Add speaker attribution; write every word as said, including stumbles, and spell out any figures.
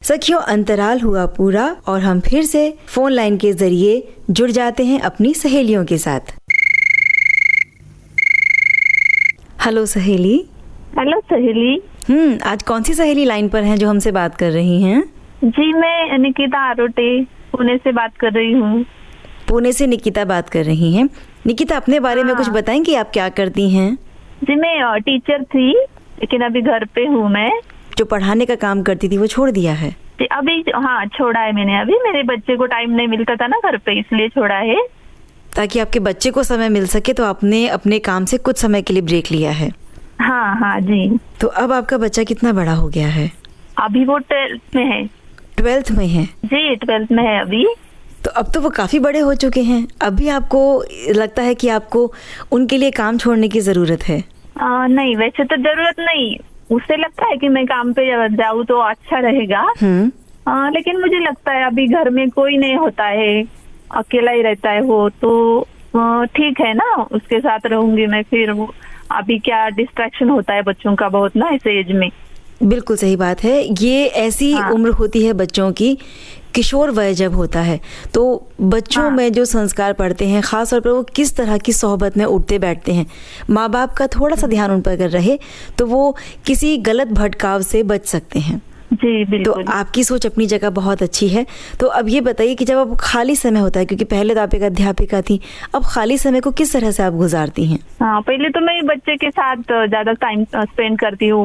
Speaker 1: सखियों, अंतराल हुआ पूरा और हम फिर से फोन लाइन के जरिए जुड़ जाते हैं अपनी सहेलियों के साथ। हेलो सहेली।
Speaker 2: हेलो सहेली।
Speaker 1: हम्म आज कौन सी सहेली लाइन पर हैं जो हमसे बात कर रही हैं?
Speaker 2: जी, मैं निकिता आरोटे पुणे से बात कर रही हूँ।
Speaker 1: पुणे से निकिता बात कर रही हैं। निकिता, अपने बारे में कुछ बताएंगी, आप क्या करती हैं?
Speaker 2: जी, मैं टीचर थी लेकिन अभी घर पे हूँ। मैं
Speaker 1: जो पढ़ाने का काम करती थी वो छोड़ दिया है?
Speaker 2: अभी हाँ छोड़ा है मैंने। अभी मेरे बच्चे को टाइम नहीं मिलता था ना घर पे, इसलिए छोड़ा है।
Speaker 1: ताकि आपके बच्चे को समय मिल सके तो आपने अपने काम से कुछ समय के लिए ब्रेक लिया है।
Speaker 2: हाँ हाँ जी।
Speaker 1: तो अब आपका बच्चा कितना बड़ा हो गया है?
Speaker 2: अभी वो ट्वेल्थ में है।
Speaker 1: ट्वेल्थ में है?
Speaker 2: जी, ट्वेल्थ में है अभी।
Speaker 1: तो अब तो वो काफी बड़े हो चुके हैं। अभी आपको लगता है कि आपको उनके लिए काम छोड़ने की जरूरत है?
Speaker 2: आ, नहीं, वैसे तो जरूरत नहीं। उसे लगता है कि मैं काम पे जाऊँ तो अच्छा रहेगा। आ, लेकिन मुझे लगता है अभी घर में कोई नहीं होता है, अकेला ही रहता है वो, तो ठीक है ना, उसके साथ रहूंगी मैं। फिर अभी क्या डिस्ट्रैक्शन होता है बच्चों का बहुत ना इस एज में।
Speaker 1: बिल्कुल सही बात है। ये ऐसी हाँ। उम्र होती है बच्चों की, किशोर वय जब होता है तो बच्चों हाँ। में जो संस्कार पड़ते हैं, खास तौर पर वो किस तरह की सोहबत में उठते बैठते हैं, माँ बाप का थोड़ा सा ध्यान उन पर अगर रहे तो वो किसी गलत भटकाव से बच सकते हैं।
Speaker 2: जी बिल्कुल।
Speaker 1: तो आपकी सोच अपनी जगह बहुत अच्छी है। तो अब ये बताइए कि जब अब खाली समय होता है, क्योंकि पहले तो आप एक अध्यापिका थी, अब खाली समय को किस तरह से आप गुजारती हैं?
Speaker 2: हाँ, पहले तो मैं बच्चे के साथ ज्यादा टाइम स्पेंड करती हूँ।